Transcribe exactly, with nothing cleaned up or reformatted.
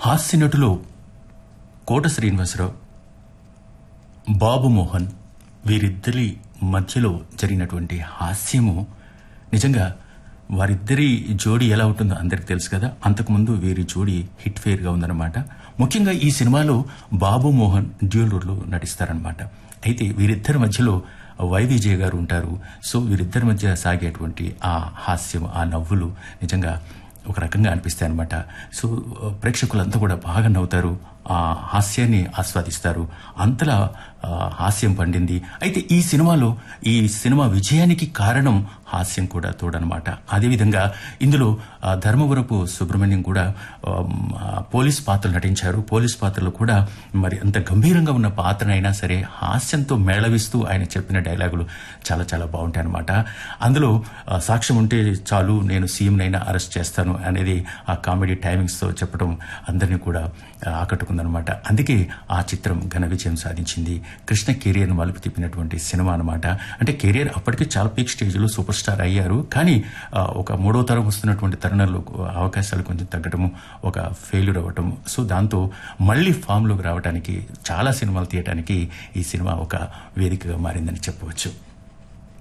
హాస్య నటులు కోట శ్రీనివాసరావు, బాబు మోహన్ వీరిద్దరి మధ్యలో జరిగినటువంటి హాస్యము నిజంగా వారిద్దరి జోడీ ఎలా ఉంటుందో అందరికి తెలుసు కదా. అంతకుముందు వీరి జోడీ హిట్ ఫెయిర్ గా ఉందన్నమాట. ముఖ్యంగా ఈ సినిమాలో బాబు మోహన్ డ్యూయల్ రోల్ లో నటిస్తారనమాట. అయితే వీరిద్దరి మధ్యలో వై విజయ్ గారు ఉంటారు. సో వీరిద్దరి మధ్య సాగేటువంటి ఆ హాస్యం, ఆ నవ్వులు నిజంగా ఒక రకంగా అనిపిస్తాయి అనమాట. సో ప్రేక్షకులంతా కూడా బాగా నవ్వుతారు, ఆ హాస్యాన్ని ఆస్వాదిస్తారు. అంతలా హాస్యం పండింది. అయితే ఈ సినిమాలో ఈ సినిమా విజయానికి కారణం హాస్యం కూడా తోడనమాట. అదేవిధంగా ఇందులో ధర్మవరపు సుబ్రహ్మణ్యం కూడా పోలీస్ పాత్రలు నటించారు. పోలీస్ పాత్రలో కూడా మరి అంత గంభీరంగా ఉన్న పాత్రనైనా సరే హాస్యంతో మేళవిస్తూ ఆయన చెప్పిన డైలాగులు చాలా చాలా బాగుంటాయి అనమాట. అందులో సాక్ష్యం ఉంటే చాలు, నేను సీఎంనైనా అరెస్ట్ చేస్తాను అనేది ఆ కామెడీ టైమింగ్స్తో చెప్పడం అందరినీ కూడా ఆకట్టుకుందనమాట. అందుకే ఆ చిత్రం ఘన విజయం సాధించింది. కృష్ణ కెరియర్ను మలుపు తిప్పినటువంటి సినిమా అనమాట. అంటే కెరియర్ అప్పటికే చాలా పీక్ స్టేజ్లో సూపర్ స్టార్ అయ్యారు. కానీ ఒక మూడో తరం వస్తున్నటువంటి తరుణంలో అవకాశాలు కొంచెం తగ్గటము, ఒక ఫెయిల్యూర్ అవ్వటం. సో దాంతో మళ్లీ ఫామ్లోకి రావడానికి, చాలా సినిమాలు తీయడానికి ఈ సినిమా ఒక వేదికగా మారిందని చెప్పవచ్చు.